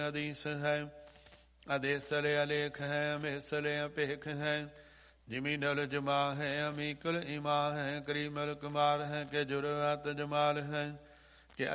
ਅਦੀਸ ਹੈ। ਅਦੇਸਲੇ ਅਲੇਖ ਹੈ, ਅਮੇਸਲੇ ਅਪੇਖ ਹੈ। ਜਿਮੀ ਨਲ ਜਮਾ ਹੈ, ਅਮੀ ਕੁਲ ਇਮਾ ਹੈ। ਕਰੀਮਲ ਕੁਮਾਰ ਹੈ, ਕੇ ਜੁਰਅਤ ਜਮਾਲ ਹੈ।